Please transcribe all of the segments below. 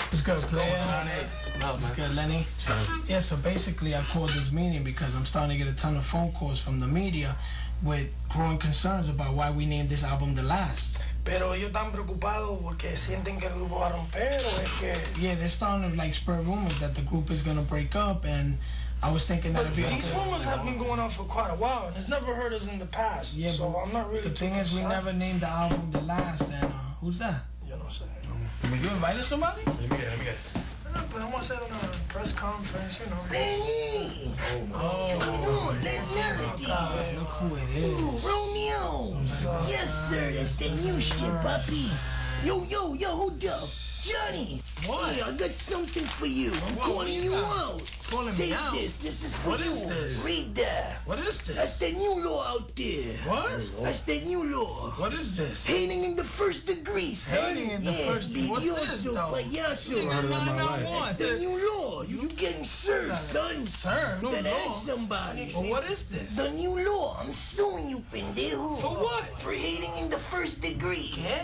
What's good, player? What's good, Lenny? Yeah, so basically I called this meeting because I'm starting to get a ton of phone calls from the media with growing concerns about why we named this album The Last. Pero ellos están preocupados porque sienten que el grupo va a romper o es que... Yeah, they're starting to like spread rumors that the group is gonna break up, and I was thinking that But these rumors have been going on for quite a while and it's never hurt us in the past. Yeah, so I'm not really the thing is we never named the album The Last, and who's that? Yo no sé. You invited somebody? Let me get it. Podemos hacer una press conference, you know. Lenny! What's going on? Melody! Look who it is. Ooh, Romeo! Yes, sir, that's the new shit, puppy. Yo, hold up. Johnny! What? Hey, I got something for you. I'm calling you out. Calling Take me out? this is for What you. is this? Read that. What is That's this? the new law out there. What? That's the new law. What is this? Hating in the first degree, son. Hating in the first degree? What's this, Vidioso, though? payaso. Nigga, That's the new law. You getting served, son. Sir, no Better law. ask somebody. Well, what is this? The new law. I'm suing you, pendejo. For what? For hating in the first degree. ¿Qué?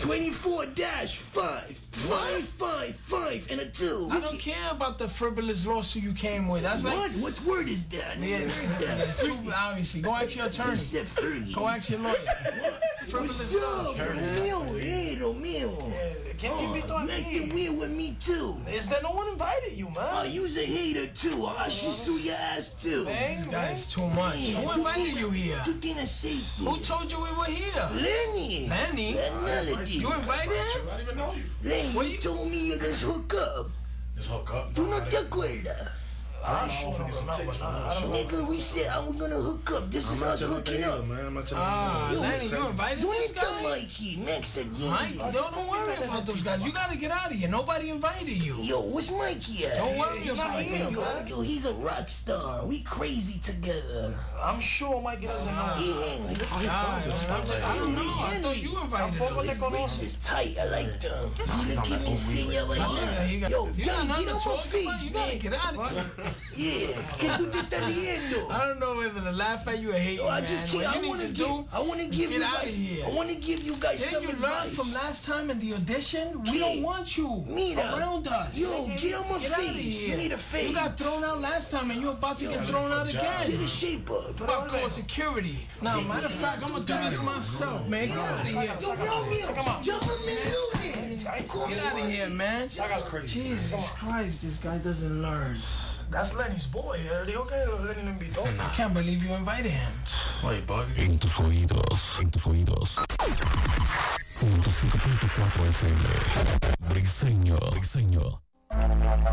24-5. 555 and a 2. I don't care about the frivolous lawsuit you came with. That's What? like... What word is that? I Yeah, never heard that. it's too, obviously. Go ask your attorney. He said Fergie. Go ask your lawyer. What's up, Romeo? Hey, Romeo. ¿Quién te invitó You acting aquí? weird with me, too. Is that no one invited you, Oh, man? you's a hater, too. I should sue your ass, too. This guy's too much. Man, Who invited you here? Tú tienes safety. Who told you we were here? Lenny. Lenny? That Melody. You invited him? I don't even know you. Lenny, What you you- told me you just hook up. Let's hook up. Tú no te acuerdas? I don't know if it's some tips, man. Nigga, we said I was gonna hook up. This is us hooking up. man. I'm not Ah, Yo, Lenny, you invited this ¿Dónde está guy? Mikey? Next again. Mike, don't worry about those guys. You gotta get out of here. Nobody invited you. Yo, what's Mikey at? Don't worry He's about not him, here, man. Yo, he's a rock star. We crazy together. I'm sure Mikey doesn't know. He hang with this guy. Guys, I don't know. I thought you invited Tampoco him. te His bricks conoces. is tight. I like them. You give me señor right now. Yo, You got Johnny, nothing get to on my talk about. face, You gotta man. get out of here. Yeah, que tú te estás riendo. I don't know whether to laugh at you or hate you, Yo, I man. just can't. What I you want need to to do I want to is give you get out of guys. here. I want to give you guys Didn't some you learn advice. from last time in the audition? We ¿Qué? don't want you Mira. around us. Yo, get on my Get out of face. here. You need a face. You got thrown out last time and you're about to get thrown out Get again. a shape up. Fuck going security. Now, matter of fact, I'm gonna do this myself, man. Get out of here. Yo, Romeo, jump up and loot it. Get out of here, man. Jesus Christ, this guy doesn't learn. That's Lenny's boy. Él dijo que Lenny lo invitó. I can't believe you invited him. Wait, bug. En tus oídos, en tus oídos. 105.4 FM. Briseño, Briseño.